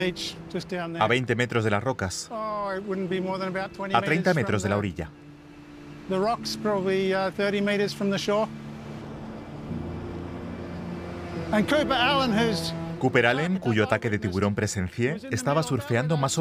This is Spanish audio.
a 20 metros de las rocas, a 30 metros de la orilla. Cooper Allen, cuyo ataque de tiburón presencié, estaba surfeando más